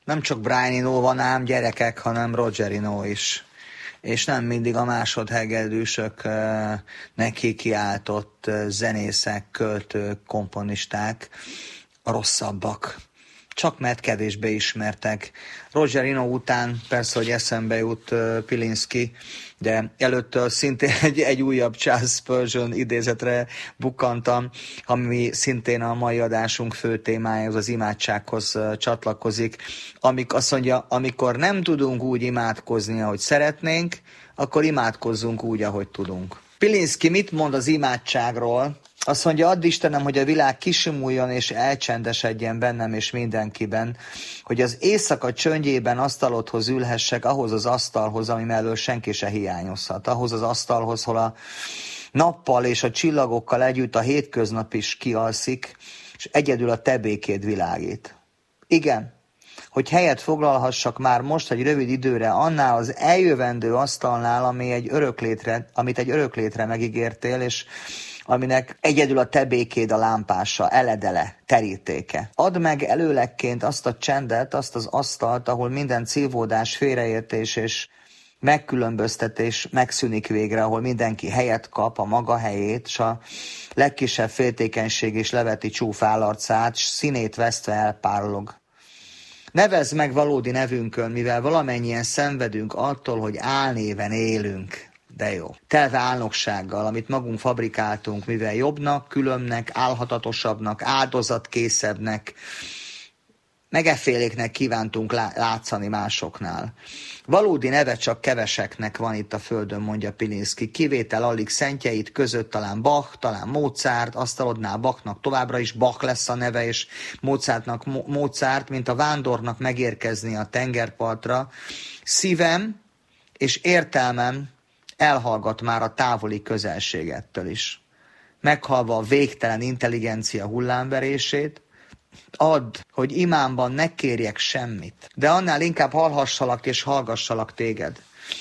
Nem csak Brian Eno van ám gyerekek, hanem Roger Eno is. És nem mindig a másodhegedűsök neki kiáltott zenészek, költők, komponisták a rosszabbak. Csak mert kevésbé ismertek. Roger Eno után persze, hogy eszembe jut Pilinszky, de előttől szintén egy újabb Charles Spurgeon idézetre bukkantam, ami szintén a mai adásunk fő témája, az imádsághoz csatlakozik. Azt mondja, amikor nem tudunk úgy imádkozni, ahogy szeretnénk, akkor imádkozzunk úgy, ahogy tudunk. Pilinszky mit mond az imádságról? Azt mondja, add Istenem, hogy a világ kisimuljon és elcsendesedjen bennem és mindenkiben, hogy az éjszaka csöndjében asztalodhoz ülhessek, ahhoz az asztalhoz, ami mellől senki se hiányozhat. Ahhoz az asztalhoz, hol a nappal és a csillagokkal együtt a hétköznap is kialszik, és egyedül a te békéd világít. Igen, hogy helyet foglalhassak már most egy rövid időre annál az eljövendő asztalnál, amit egy öröklétre megígértél, és aminek egyedül a te békéd a lámpása, eledele, terítéke. Add meg előlegként azt a csendet, azt az asztalt, ahol minden cívódás, félreértés és megkülönböztetés megszűnik végre, ahol mindenki helyet kap, a maga helyét, s a legkisebb féltékenység is leveti csúf állarcát, s színét vesztve elpárolog. Nevezd meg valódi nevünkön, mivel valamennyien szenvedünk attól, hogy álnéven élünk. De jó. Telve álnoksággal, amit magunk fabrikáltunk, mivel jobbnak, különbnek, álhatatosabbnak, áldozatkészebbnek, megeféléknek kívántunk látszani másoknál. Valódi neve csak keveseknek van itt a földön, mondja Pilinszky. Kivétel alig szentjeit között talán Bach, talán Mozart, asztalodnál Bachnak továbbra is Bach lesz a neve, és Mozartnak Mozart, mint a vándornak megérkezni a tengerpartra. Szívem és értelmem elhallgat már a távoli közelségettől is. Meghallva a végtelen intelligencia hullámverését, add, hogy imámban ne kérjek semmit, de annál inkább hallhassalak és hallgassalak téged.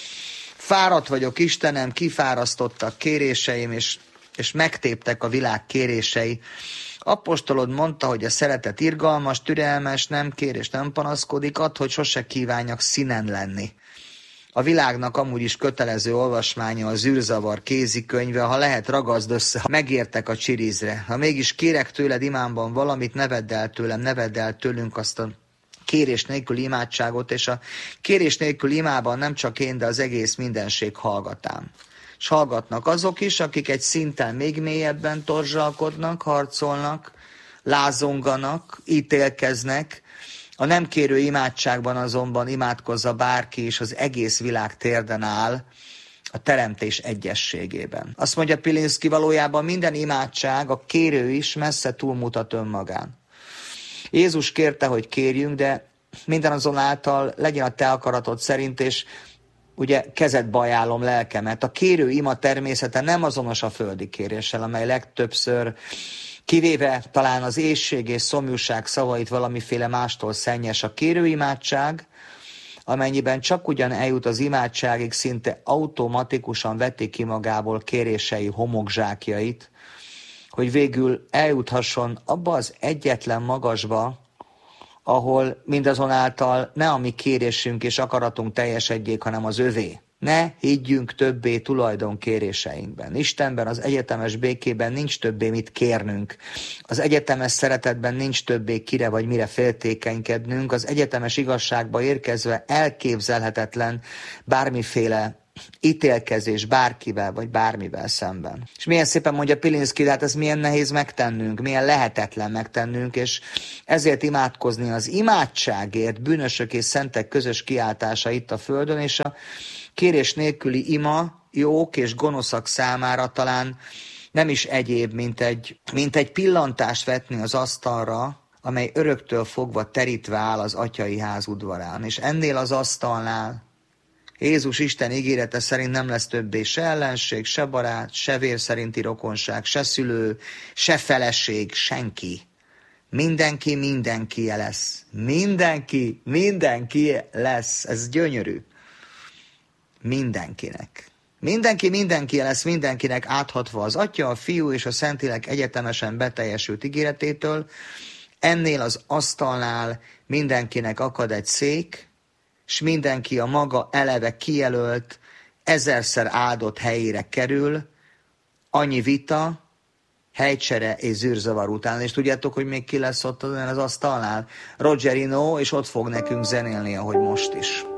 Fáradt vagyok, Istenem, kifárasztottak kéréseim, és megtéptek a világ kérései. Apostolod mondta, hogy a szeretet irgalmas, türelmes, nem kér és nem panaszkodik, add, hogy sose kívánjak színen lenni. A világnak amúgy is kötelező olvasmánya a zűrzavar kézikönyve, ha lehet ragaszd össze, ha megértek a csirizre. Ha mégis kérek tőled imámban valamit, ne vedd el tőlem, ne vedd el tőlünk azt a kérés nélkül imádságot, és a kérés nélkül imában nem csak én, de az egész mindenség hallgatám. És hallgatnak azok is, akik egy szinten még mélyebben torzsalkodnak, harcolnak, lázonganak, ítélkeznek. A nem kérő imádságban azonban imádkozza bárki, és az egész világ térden áll a teremtés egyességében. Azt mondja Pilinszky, valójában minden imádság, a kérő is messze túlmutat önmagán. Jézus kérte, hogy kérjünk, de mindenazonáltal legyen a te akaratod szerint, és ugye kezedbe ajánlom lelkemet. A kérő ima természete nem azonos a földi kéréssel, amely legtöbbször, kivéve talán az éhség és szomjúság szavait valamiféle mástól szennyes, a kérőimádság, amennyiben csak ugyan eljut az imádságig, szinte automatikusan veti ki magából kérései homokzsákjait, hogy végül eljuthasson abba az egyetlen magasba, ahol mindazonáltal ne a mi kérésünk és akaratunk teljesedjék, hanem az övé. Ne higgyünk többé tulajdon kéréseinkben. Istenben, az egyetemes békében nincs többé mit kérnünk. Az egyetemes szeretetben nincs többé kire vagy mire féltékenykednünk. Az egyetemes igazságba érkezve elképzelhetetlen bármiféle ítélkezés bárkivel vagy bármivel szemben. És milyen szépen mondja Pilinszky, hát ez milyen nehéz megtennünk, milyen lehetetlen megtennünk, és ezért imádkozni az imádságért, bűnösök és szentek közös kiáltása itt a földön, és a kérés nélküli ima jók és gonoszak számára talán nem is egyéb, mint egy pillantást vetni az asztalra, amely öröktől fogva terítve áll az atyai ház udvarán. És ennél az asztalnál Jézus Isten ígérete szerint nem lesz többé se ellenség, se barát, se vér szerinti rokonság, se szülő, se feleség, senki. Mindenki lesz. Mindenki lesz. Ez gyönyörű. Mindenkinek. Mindenki lesz mindenkinek áthatva az Atya, a Fiú és a Szentlélek egyetemesen beteljesült ígéretétől. Ennél az asztalnál mindenkinek akad egy szék, és mindenki a maga eleve kijelölt, ezerszer áldott helyére kerül, annyi vita, helycsere és zűrzavar után. És tudjátok, hogy még ki lesz ott az asztalnál? Rogerino, és ott fog nekünk zenélni, ahogy most is.